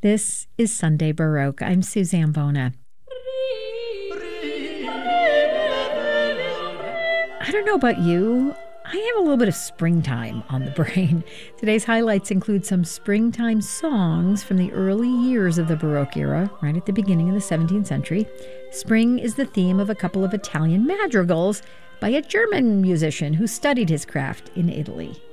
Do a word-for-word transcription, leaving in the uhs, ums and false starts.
This is Sunday Baroque. I'm Suzanne Bona. I don't know about you. I have a little bit of springtime on the brain. Today's highlights include some springtime songs from the early years of the Baroque era, right at the beginning of the seventeenth century. Spring is the theme of a couple of Italian madrigals by a German musician who studied his craft in Italy.